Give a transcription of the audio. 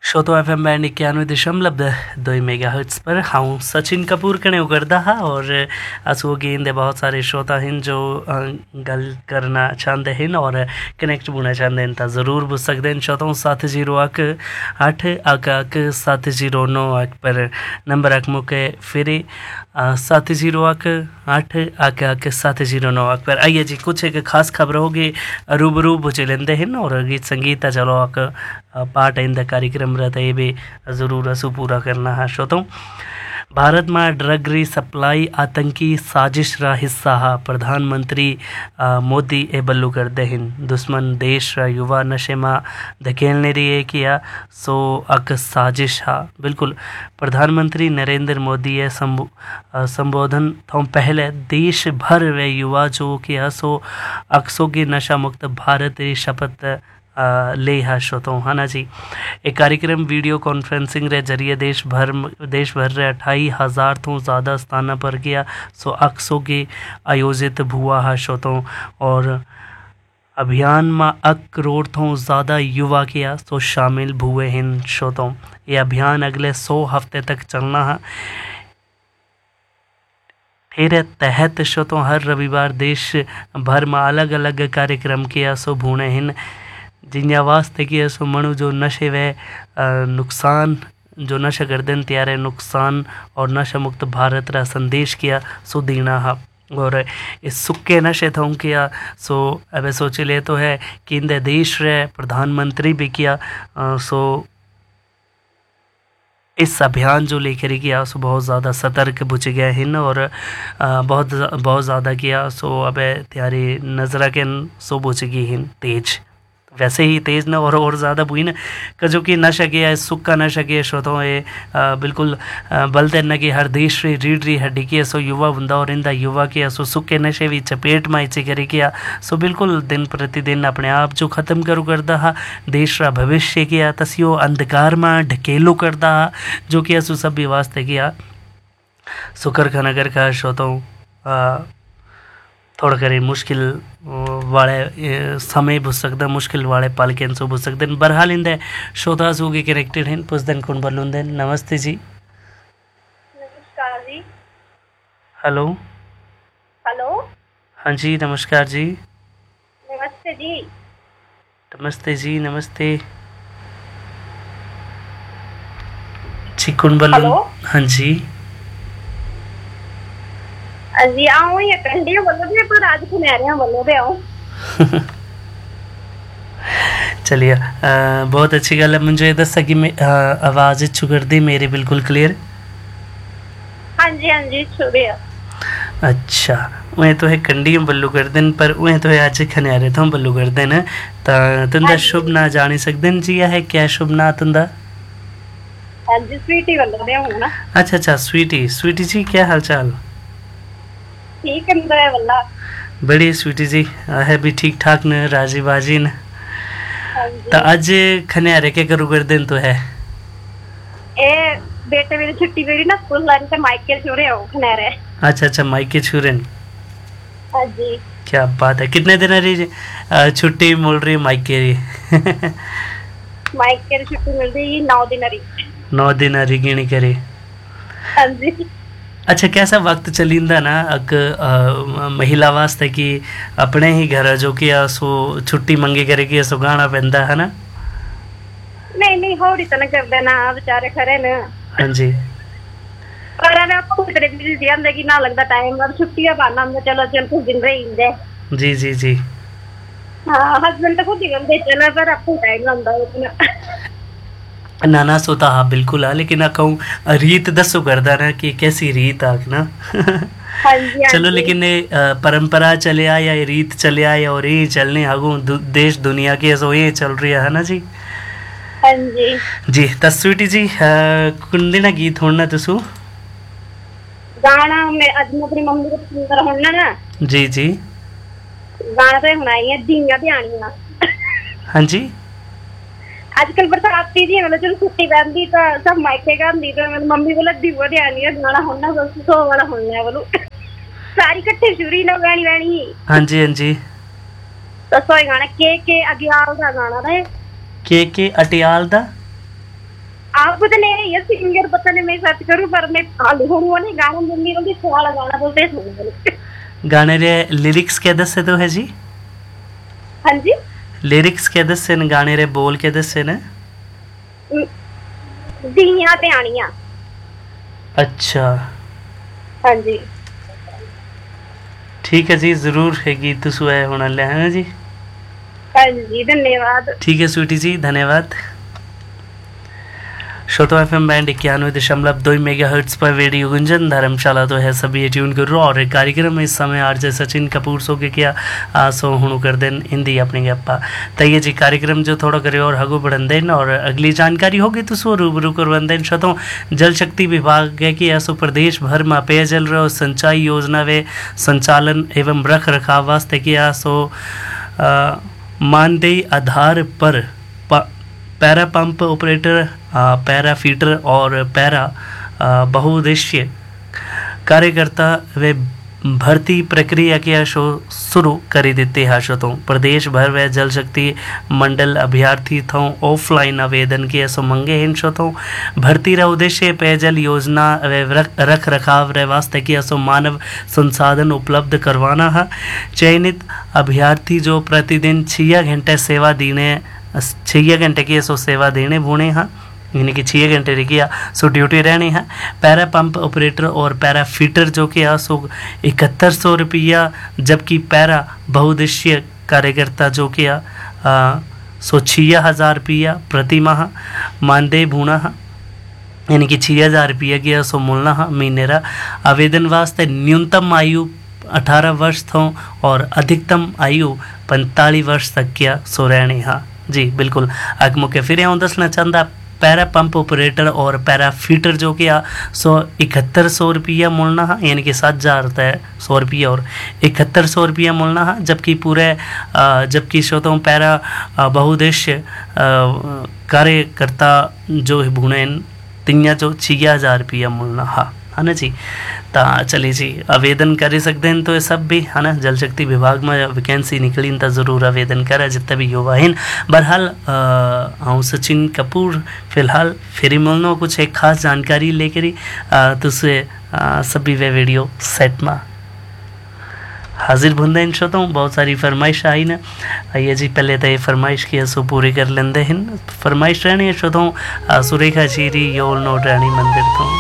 श्रोतो FM band 91.2 megahertz पर हाऊं सचिन कपूर कने उगरदा हा और असो गेंदे बहुत सारे श्रोता हैं जो गल करना चाहते हैं और कनेक्ट होना चाहते हैं तो ज़रूर बुझ सकते हैं। 7408 पर नंबर अक मुके फिर 7018 पर आइए जी कुछ एक खास खबर होगी रूबरू बुझे लेंदे हैं और गीत संगीत चलो अक पार्ट इन द कार्यक्रम रहता है भी ज़रूर असु पूरा करना है श्रोतों। भारत में ड्रग री सप्लाई आतंकी साजिश रा हिस्सा हा प्रधानमंत्री मोदी ए बल्लू करते हैं। दुश्मन देश रा युवा नशे में धकेलने रही किया सो अक साजिश हा। बिल्कुल प्रधानमंत्री नरेंद्र मोदी ए संबोधन तो पहले देश भर वे युवा जो किया सो अक्सो की नशा मुक्त भारत शपथ ले हा श्रोतों है ना जी। एक कार्यक्रम वीडियो कॉन्फ्रेंसिंग रे जरिए देश भर रे 28,000 तो ज़्यादा स्थान पर गया सो अक्सो के आयोजित हुआ है श्रोतों और अभियान में 1 करोड़ तो ज़्यादा युवा किया सो शामिल हुए हैं श्रोतों। ये अभियान अगले 100 हफ्ते तक चलना है। तेरे तहत श्रोतों हर रविवार देश भर में अलग अलग कार्यक्रम किया सो भूने हैं जिन्या वास्ते कि सो मनु जो नशे वे नुकसान जो नशा कर दें त्यारे नुकसान और नशा मुक्त भारत रा संदेश किया सो दीना हा। और इस सुक्के नशे था किया सो अब सोच ले तो है कि इन देश रे प्रधानमंत्री भी किया सो इस अभियान जो लेकर किया सो बहुत ज़्यादा सतर्क बुझ गए हैं और बहुत ज़्यादा किया सो अब त्यारी नज़र के सो बुझ गई हैं तेज वैसे ही तेज न और ज़्यादा बुई न कजो कि नशा किया सुक्का नशा किया श्रोतों ये बिल्कुल बलते न कि हर देश री रीढ़ री हड्डी की सो युवा हुंदा और इंदा युवा किया सो सुक्के नशे भी चपेट में इचे करे किया सो बिल्कुल दिन प्रतिदिन अपने आप जो ख़त्म करू करदा हा देश रा भविष्य किया तसियो अंधकार में ढकेलो करदा हा जो किया सो सब भी वास्ते किया सुकर खनगर का श्रोतों थोड़ा करे मुश्किल वाले समय बुझ सकता मुश्किल वाले पल के सो बुझ सकते बहरहाल इंदे श्रोता सो के कनेक्टेड हैं पुछदन कौन बोलूंदे। नमस्ते जी। नमस्कार जी। हेलो हेलो हाँ जी नमस्कार जी। नमस्ते जी। नमस्ते जी नमस्ते जी कौन बोलूं। हाँ जी जी आऊँ ये कंडियों बोलो दे पर आज खुनेरियां बोलो दे आऊँ। चलिए बहुत अच्छी गल है मुझे दसा कि मैं आवाज़ इच्छू कर दी मेरी बिल्कुल क्लियर। हाँ जी शुक्रिया। अच्छा वह तो है कंडियों बल्लू कर देन पर वह तो है आज खनियारे तो बल्लू कर देन तुंदा शुभ ना जानी सकदन जी है क्या शुभ ना तुंदा। हाँ जी स्वीटी बोलो दे हूँ ना। अच्छा स्वीटी जी क्या हाल चाल। ठीक है वल्ला बड़ी स्वीटी जी है भी ठीक ठाक न राजी बाजी न। तो आज खनियारे के करू कर दिन तो है ए बेटे मेरी छुट्टी मेरी ना स्कूल लाइन से माइके छुरे हो खनियारे। अच्छा माइके छुरन। हाँ जी क्या बात है कितने दिन रही छुट्टी मिल रही माइके री। माइके छुट्टी मिल रही 9 दिन रही। 9 दिन रही गिणी करे। हाँ जी अच्छा कैसा वक्त चलिंदा ना अक महिला वास्ते कि अपने ही घर जो कि सो छुट्टी मंगी करेगी सो गाना पैंदा है ना। नहीं होड़ी तो न कर देना बेचारे खरे न। हाँ जी पर अरे आपको तेरे बिजी ध्यान कि ना लगता टाइम और छुट्टियां पाना हम चलो चल कुछ दिन रही इंदे। जी हाँ हस्बैंड तो खुद ही गंदे चला पर आपको टाइम लंदा इतना ना सोता हाँ बिल्कुल है लेकिन कहूँ रीत दसो करदा ना कि कैसी रीत आख ना। हाँ जी चलो लेकिन परंपरा चले आ या रीत चले आ और ये चलने आगू देश दुनिया की सो ये चल रही है ना जी। हाँ जी तस्वीटी जी कुंदी ना गीत होना तुसु गाना मैं आज अपनी मम्मी को सुंदर होना ना। जी गाना तो सुनाई है दिया ध्यानिया। हाँ जी आजकल बरसाती दी मतलब चलो छुट्टी पैंदी तो सब मायके गांदी तो मेरी मम्मी बोला दीवा ध्यानी है गाना होना बस 100 वाला होना है बोलो सारी इकट्ठे शुरू ना गानी गानी। हाँ जी तो सोई गाना के अग्याल दा गाना है के अटियाल दा नहीं है सिंगर, पता नहीं मैं सर्च करूं पर मैं हाल हूं वो नहीं गाना जल्दी जल्दी वाला गाना बोलते सुन गाने रे लिरिक्स क्या दस से तो है जी? हाँ जी लिरिक्स क्या दस से न गाने रे बोल क्या दस से न? दियां ते आनियां। अच्छा हाँ जी ठीक है जी, जरूर है गीत तो सुना होना ले है ना जी। हाँ जी धन्यवाद। ठीक है स्वीटी जी धन्यवाद। श्रोता एफएम बैंड 91.2 मेगाहर्ट्ज पर रेडियो गुंजन धर्मशाला तो है सभी ट्यून करो और कार्यक्रम में इस समय आरजे सचिन कपूर सो के क्या सो हुणु कर देन हिंदी अपनी गप्पा तय जी कार्यक्रम जो थोड़ा करे और हगो बढ़न देन और अगली जानकारी होगी तो सो रूबरू करवन देन। शतों जल शक्ति विभाग है कि ऐसो प्रदेश भर में पेयजल रो सिंचाई योजना वे संचालन एवं रख रखाव वास्ते किया सो मानदेय आधार पर para pump operator, para fitter और पैरा बहुउद्देशीय कार्यकर्ता वे भर्ती प्रक्रिया की शुरू कर देते हैं। शतों प्रदेश भर व जल शक्ति मंडल अभ्यर्थी थों ऑफलाइन आवेदन के ऐसो मंगे हैं। शतों भर्ती रा उद्देश्य पेयजल योजना व रख रखाव रे वास्ते की ऐसो मानव संसाधन उपलब्ध करवाना है। चयनित अभ्यर्थी जो प्रतिदिन 6 घंटे सेवा देने 6 घंटे की ऐसो सेवा देने बुने हैं, यानी कि 6 घंटे की सो ड्यूटी रहनी है। पैरा पंप ऑपरेटर और पैरा फीटर जो कि सो 7100 रुपया, जबकि पैरा बहुउद्देशीय कार्यकर्ता जो कि सो 6000 रुपया प्रति माह मानदेय भूना है, यानी कि 6000 रुपया की सो मूलना है महीने रा। आवेदन वास्ते न्यूनतम आयु 18 वर्ष थो और अधिकतम आयु 45 वर्ष तक क्या सो रहनी है जी। बिल्कुल अग मुख्य फिर यहाँ दसना चाहता पैरा पंप ऑपरेटर और पैरा फीटर जो कि 7100 रुपया मूलना है, यानी कि 7000 तय 100 रुपया और 7100 रुपया मूलना है, जबकि पूरे जबकि श्रोताओं पैरा बहुउद्देश्य कार्यकर्ता जो भूने तिया जो 6000 रुपया मूलना है ना जी। ता चलिए जी आवेदन कर सकते हैं तो ये सब भी है ना, जल शक्ति विभाग में वैकेंसी निकली तो ज़रूर आवेदन करा जितने भी युवा हैं। बहरहाल हूँ सचिन कपूर फिलहाल फिर मिलना कुछ एक खास जानकारी लेकर तुझसे सभी वे वीडियो सेट में हाजिर बुंदे इन शोतों बहुत सारी फरमाइश आई ना। आइए जी पहले तो ये फरमाइश की सो पूरी कर लेंदे हैं। फरमाइश रहनी शोतों सुरेखा चीरी योल नोट रानी मंदिर तो